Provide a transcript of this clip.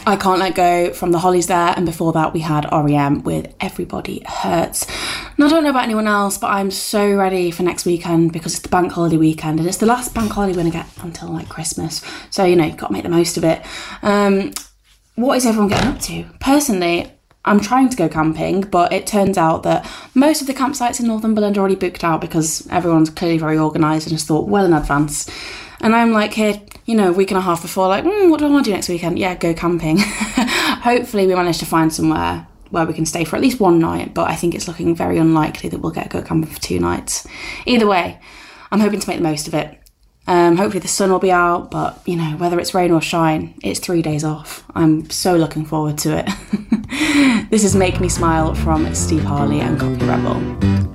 I Can't Let Go from The Hollies there, and before that we had R.E.M. with Everybody Hurts. Now, I don't know about anyone else, but I'm so ready for next weekend because it's the bank holiday weekend and it's the last bank holiday we're going to get until like Christmas. So, you know, you've got to make the most of it. What is everyone getting up to? Personally, I'm trying to go camping, but it turns out that most of the campsites in Northumberland are already booked out because everyone's clearly very organised and has thought well in advance. And I'm like here, you know, a week and a half before, like, what do I want to do next weekend? Yeah, go camping. Hopefully we manage to find somewhere where we can stay for at least one night, but I think it's looking very unlikely that we'll get to go camping for 2 nights. Either way, I'm hoping to make the most of it. Hopefully the sun will be out, but, you know, whether it's rain or shine, it's 3 days off. I'm so looking forward to it. This is Make Me Smile from Steve Harley and Copy Rebel.